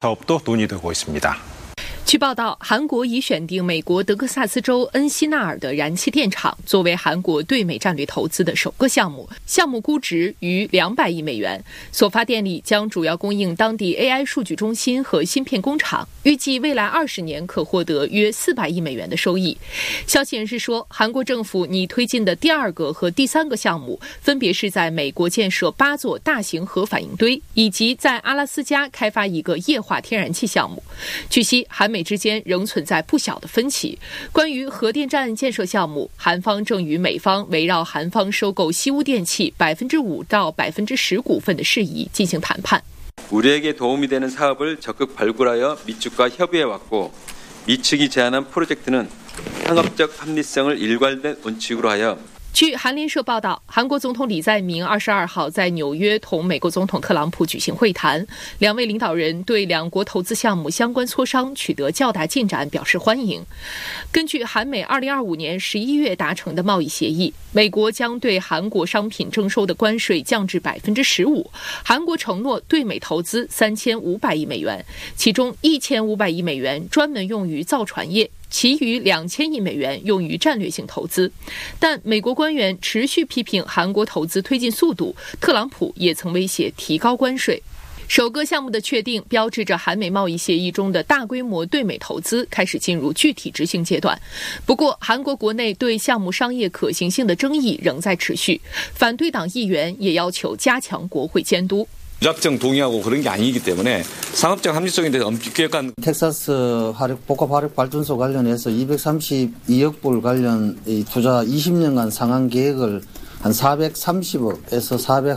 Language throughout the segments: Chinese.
사업도 논의되고 있습니다. 据报道，韩国已选定美国德克萨斯州恩希纳尔的燃气电厂作为韩国对美战略投资的首个项目，项目估值逾200亿美元，所发电力将主要供应当地 AI 数据中心和芯片工厂，预计未来20年可获得约400亿美元的收益。消息人士说，韩国政府拟推进的第2个和第3个项目，分别是在美国建设8座大型核反应堆，以及在阿拉斯加开发一个液化天然气项目。据悉，韩美之间仍存在不小的分歧。关于核电站建设项目，韩方正与美方围绕韩方收购西屋电器5%到10%股份的事宜进行谈判。 우리에게 도움이 되는 사업을 적극 발굴하여 미측과 협의해왔고 미측이 제안한 프로젝트는 상업적 합리성을 일관된 원칙으로 하여 据韩联社报道，韩国总统李在明22号在纽约同美国总统特朗普举行会谈，两位领导人对两国投资项目相关磋商取得较大进展表示欢迎。根据韩美2025年11月达成的贸易协议，美国将对韩国商品征收的关税降至15%，韩国承诺对美投资3500亿美元，其中1500亿美元专门用于造船业。 其余2000亿美元用于战略性投资，但美国官员持续批评韩国投资推进速度，特朗普也曾威胁提高关税。首个项目的确定，标志着韩美贸易协议中的大规模对美投资开始进入具体执行阶段。不过，韩国国内对项目商业可行性的争议仍在持续，反对党议员也要求加强国会监督。 무작정 동의하고 그런 게 아니기 때문에 상업적 합리성에 대해서 엄격한 텍사스 복합 화력 발전소 관련해서 232억 불 관련 투자 20년간 상한 계획을 한 430억에서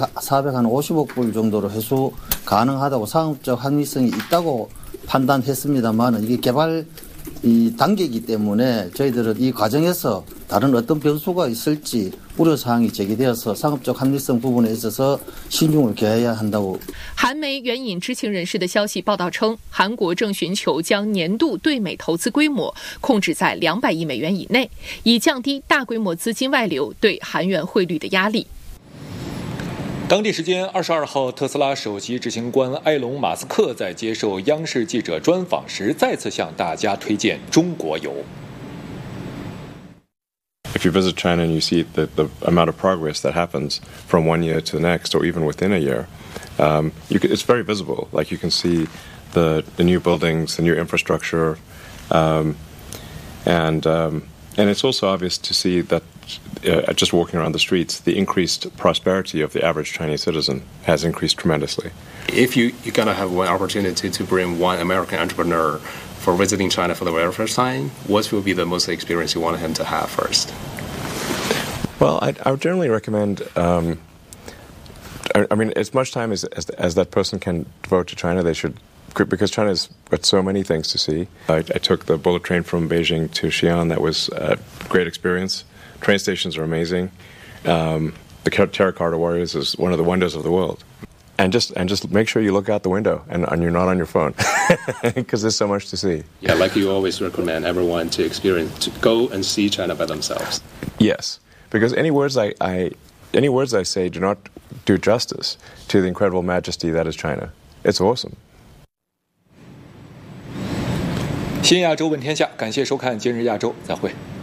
450억 불 정도로 회수 가능하다고 상업적 합리성이 있다고 판단했습니다만 이게 개발 단계이기 때문에 저희들은 이 과정에서 다른 어떤 변수가 있을지 우려사항이 제기되어서 상업적 합리성 부분에 있어서 신중을 기해야 한다고. 韩媒援引知情人士的消息报道称，韩国正寻求将年度对美投资规模控制在200亿美元以内，以降低大规模资金外流对韩元汇率的压力。 当地时间22号，特斯拉首席执行官埃隆·马斯克在接受央视记者专访时，再次向大家推荐中国游。 If you visit China and you see the amount of progress that happens from one year to the next, or even within a year, it's very visible. Like you can see the new buildings, the new infrastructure, and it's also obvious to see that just walking around the streets, the increased prosperity of the average Chinese citizen has increased tremendously. If you're going to have one opportunity to bring one American entrepreneur for visiting China for the very first time, what will be the most experience you want him to have first? Well, I would generally recommend, I mean, as much time as that person can devote to China, they should, because China's got so many things to see. I took the bullet train from Beijing to Xi'an. That was a great experience. Train stations are amazing. The Terracotta Warriors is one of the wonders of the world. And just make sure you look out the window and you're not on your phone, because there's so much to see. Yeah, like you always recommend everyone to go and see China by themselves. Yes, because any words I say do not do justice to the incredible majesty that is China. It's awesome. 新亚洲问天下，感谢收看今日亚洲，再会。